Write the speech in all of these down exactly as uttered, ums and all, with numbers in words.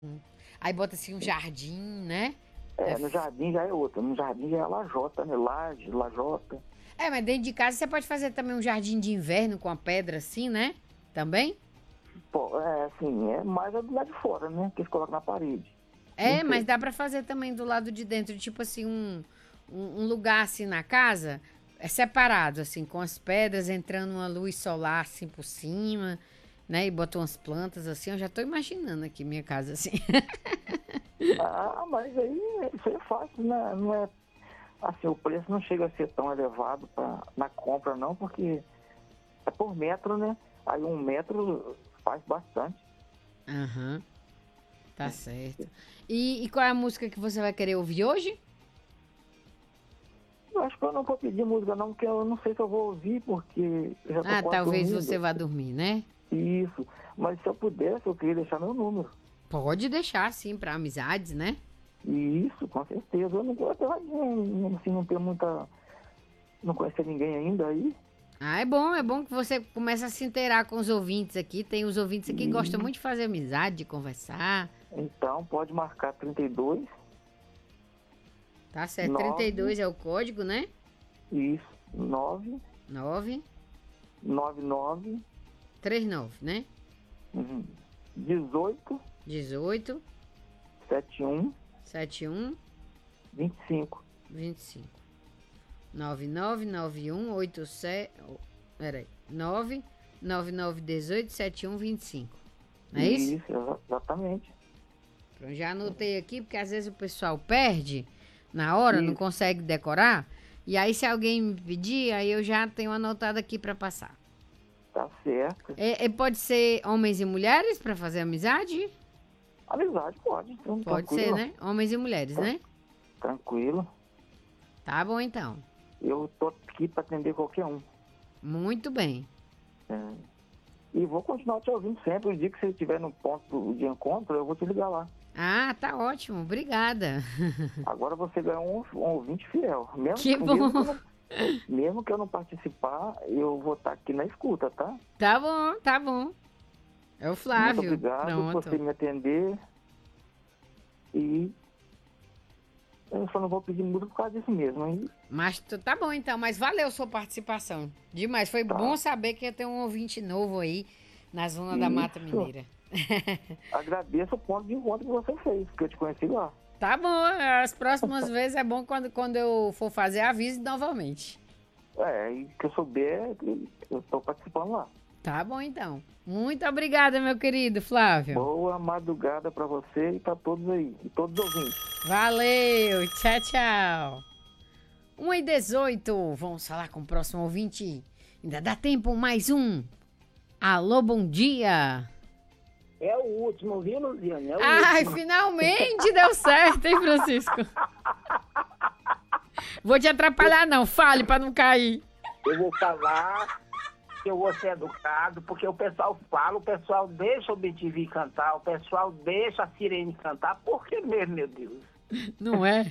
Aí bota assim um jardim, né? É, no jardim já é outra. No jardim já é lajota, né? Laje, lajota. É, mas dentro de casa você pode fazer também um jardim de inverno com a pedra assim, né? Também? Pô, é assim, é mais é do lado de fora, né? Que eles colocam na parede. Não É, mas sei. dá pra fazer também do lado de dentro, tipo assim, um, um, um lugar assim na casa, é separado, assim, com as pedras entrando uma luz solar assim por cima, né? E botam umas plantas assim, eu já tô imaginando aqui minha casa assim. Ah, mas aí isso aí é fácil, né? Não é assim, o preço não chega a ser tão elevado pra, na compra, não, porque é por metro, né? Aí um metro faz bastante. Aham, tá certo. E, e qual é a música que você vai querer ouvir hoje? Eu acho que eu não vou pedir música, não, porque eu não sei se eu vou ouvir, porque eu já tô Ah, quase talvez dormindo. você vá dormir, né? Isso. Mas se eu pudesse, eu queria deixar meu número. Pode deixar, sim, pra amizades, né? Isso, com certeza. Eu não gosto, de assim, não ter muita. Não conhecer ninguém ainda aí. Ah, é bom, é bom que você comece a se inteirar com os ouvintes aqui. Tem os ouvintes aqui que gostam E muito de fazer amizade, de conversar. então pode marcar trinta e dois, Tá certo, trinta e nove, dois é o código, né? isso, nove, Nove nove nove, três nove, né? uhum, dezoito, Dezoito setenta e um, setenta e um vinte e cinco. vinte e cinco. Nove nove nove um oito sete. Peraí. Nove nove nove dezoito setenta e um vinte e cinco. Não é isso? Isso, exa- exatamente. Pronto, já anotei aqui, porque às vezes o pessoal perde na hora, não Isso, consegue decorar. E aí, se alguém me pedir, aí eu já tenho anotado aqui pra passar. tá certo. É, é, pode ser homens e mulheres pra fazer amizade? Amizade pode, então, Pode ser, tranquilo. né? Homens e mulheres, Tran- né? Tranquilo. Tá bom, então. Eu tô aqui para atender qualquer um. Muito bem. É. E vou continuar te ouvindo sempre. O dia que você estiver no ponto de encontro, eu vou te ligar lá. Ah, tá ótimo. Obrigada. Agora você ganhou um, um ouvinte fiel. Mesmo, Que que- mesmo, que eu bom. não, mesmo que eu não participar, eu vou estar aqui na escuta, tá? Tá bom, tá bom. É o Muito Flávio. obrigado por você Pronto. me atender. E eu só não vou pedir música por causa disso mesmo, hein? Mas tu- tá bom, então. Mas valeu sua participação. Demais. Foi Tá. bom saber que ia ter um ouvinte novo aí na zona da Mata Isso. Mineira. Agradeço o ponto de encontro que você fez, que eu te conheci lá. Tá bom. As próximas vezes é bom quando, quando eu for fazer, avise novamente. É, e que eu souber, eu estou participando lá. Tá bom, então. Muito obrigada, meu querido Flávio. Boa madrugada para você e para todos aí, e todos os ouvintes. Valeu. Tchau, tchau. uma e dezoito. Vamos falar com o próximo ouvinte. Ainda dá tempo, mais um. Alô, bom dia. É o último, viu, Luziane? É o Ai, último. finalmente deu certo, hein, Francisco? Vou te atrapalhar, não. Fale pra não cair. Eu vou falar que eu vou ser educado, porque o pessoal fala, o pessoal deixa o B T V cantar, o pessoal deixa a Sirene cantar. Por que mesmo, meu Deus? Não é?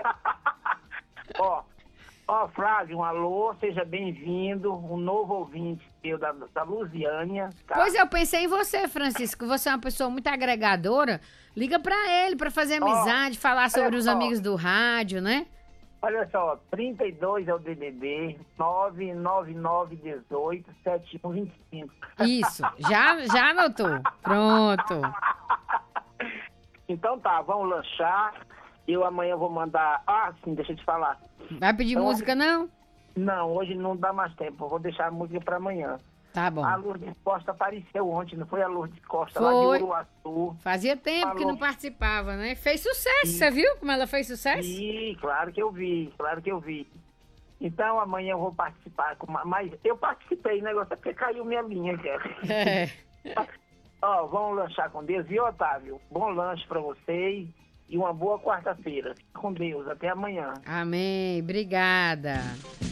Ó, ó, Flávio, um alô, seja bem-vindo, um novo ouvinte seu da, da Lusiânia, tá? Pois eu pensei em você, Francisco. Você é uma pessoa muito agregadora. Liga pra ele pra fazer amizade, falar sobre olha os só. amigos do rádio, né? Olha só, trinta e dois é o D D D, nove nove nove um oito sete um dois cinco. Isso. Já, já anotou. Pronto. Então tá, vamos lanchar. Eu amanhã vou mandar... Ah, sim, deixa eu te falar. Vai pedir Então, música, não? Não, hoje não dá mais tempo. Eu vou deixar a música pra amanhã. Tá bom. A Lourdes Costa apareceu ontem, não foi a Lourdes Costa Foi. lá de Uruaçu? Fazia tempo que Falou. não participava, né? Fez sucesso, você viu como ela fez sucesso? Sim, claro que eu vi, claro que eu vi. Então amanhã eu vou participar. Com uma... Mas eu participei, o negócio é porque caiu minha linha, cara. É. Ó, vamos lanchar com Deus. Viu, Otávio? Bom lanche pra vocês e uma boa quarta-feira. Com Deus, até amanhã. Amém. Obrigada.